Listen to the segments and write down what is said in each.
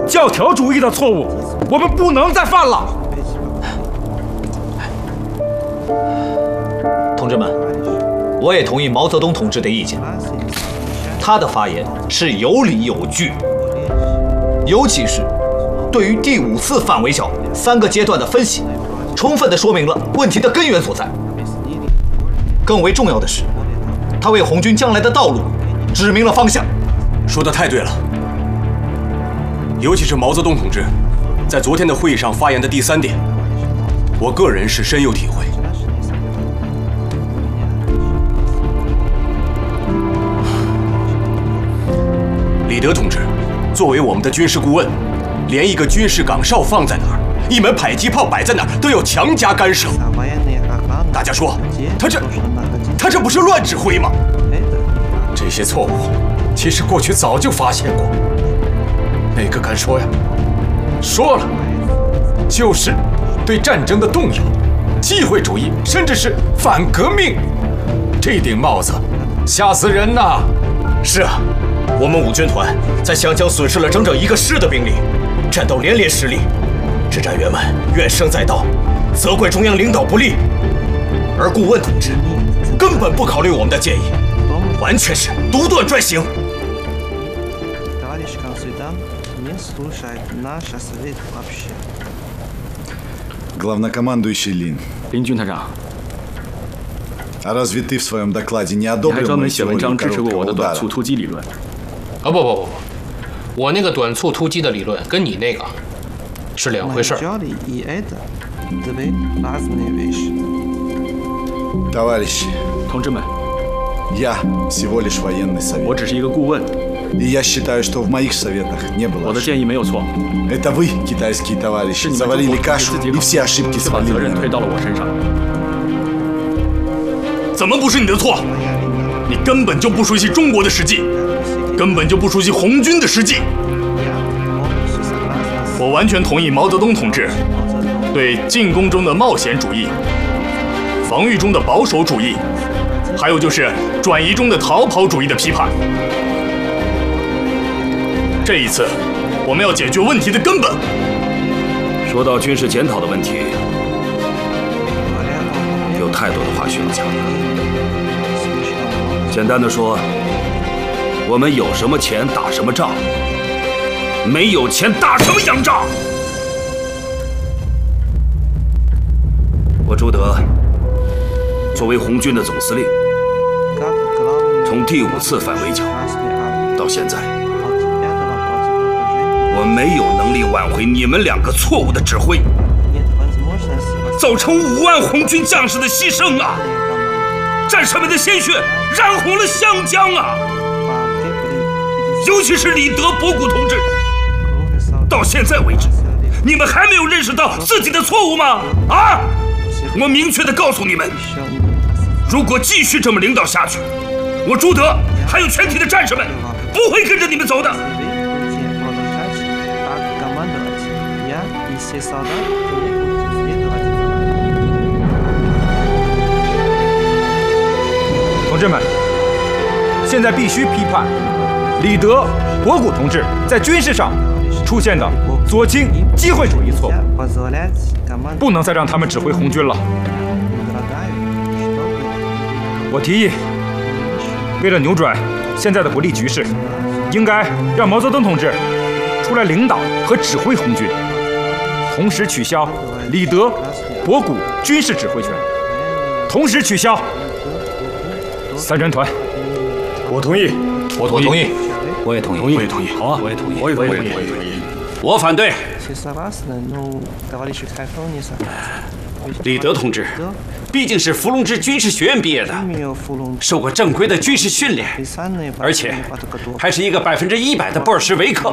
教条主义的错误，我们不能再犯了。 同志们，我也同意毛泽东同志的意见，他的发言是有理有据，尤其是对于第5次反围剿3个阶段的分析，充分地说明了问题的根源所在。更为重要的是，他为红军将来的道路指明了方向。 说得太对了，尤其是毛泽东同志在昨天的会议上发言的第3点，我个人是深有体会。李德同志作为我们的军事顾问，连一个军事岗哨放在哪儿，一门迫击炮摆在哪儿，都要强加干涉。大家说，他这不是乱指挥吗？ 这些错误，其实过去早就发现过。哪个敢说呀？说了，就是对战争的动摇、忌讳主义，甚至是反革命。这顶帽子，吓死人呐！ 是啊，我们5军团在湘江损失了整整1个师的兵力，战斗连连失利。指战员们怨声载道，责怪中央领导不力，而顾问同志根本不考虑我们的建议，完全是独断专行。 Главнокомандующий Лин. 林军团长， А разве ты в своем докладе не 你还 одобрил 专门 мою 写文章 теорию 支持过我的 короткого 短 удара? 促突击理论。 啊不，我那个短促突击的理论跟你那个是两回事儿。 Товарищи, 同志们， я всего лишь военный 我 совет. 只是一个顾问， И я считаю, что в моих советах не 我 было 的 ошибок. 建议没有错， Это вы, китайские товарищи, 是你们中 заварили 国同志 кашу 自己 и 搞 все ошибки 就把责 свалили 任 на 推 меня. 到了我身上。 怎么不是你的错？你根本就不熟悉中国的实际，根本就不熟悉红军的实际。我完全同意毛泽东同志对进攻中的冒险主义、防御中的保守主义，还有就是转移中的逃跑主义的批判。这一次，我们要解决问题的根本。 说到军事检讨的问题，有太多的话需要讲了。简单的说，我们有什么钱打什么仗，没有钱打什么洋仗。我朱德作为红军的总司令，从第5次反围剿到现在，我没有能力挽回你们2个错误的指挥，造成5万红军将士的牺牲啊！战士们的鲜血染红了湘江啊！尤其是李德、博古同志，到现在为止，你们还没有认识到自己的错误吗？啊！我明确地告诉你们，如果继续这么领导下去，我朱德还有全体的战士们不会跟着你们走的。 同志们，现在必须批判李德、博古同志在军事上出现的左倾机会主义错误，不能再让他们指挥红军了。我提议，为了扭转现在的不利局势，应该让毛泽东同志出来领导和指挥红军，同时取消李德、博古军事指挥权，同时取消3人团。 我同意， 我同意， 我也同意， 我也同意。好啊， 我也同意， 我也同意。 我反对。李德同志毕竟是伏龙芝军事学院毕业的，受过正规的军事训练，而且还是一个100%的布尔什维克。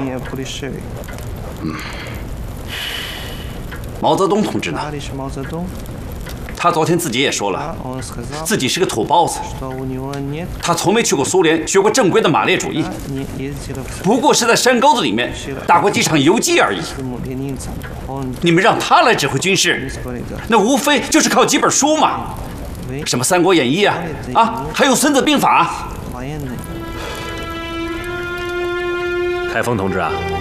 毛泽东同志呢？他昨天自己也说了，自己是个土包子，他从没去过苏联，学过正规的马列主义，不过是在山沟子里面打过几场游击而已。你们让他来指挥军事，那无非就是靠几本书嘛，什么《三国演义》啊，还有《孙子兵法》。 开封同志啊，